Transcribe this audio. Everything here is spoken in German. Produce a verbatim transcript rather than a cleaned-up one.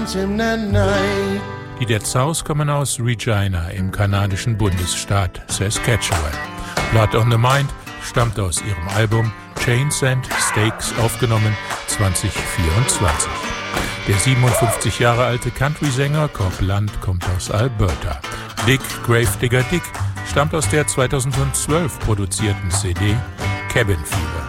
finds him that night. Die Dead South kommen aus Regina im kanadischen Bundesstaat Saskatchewan. Blood on the Mind stammt aus ihrem Album Chains and Stakes, aufgenommen zwanzig vierundzwanzig. Der siebenundfünfzig Jahre alte Country-Sänger Cobb Lunt kommt aus Alberta. Dick Gravedigger Dick stammt aus der zweitausendzwölf produzierten C D Cabin Fever.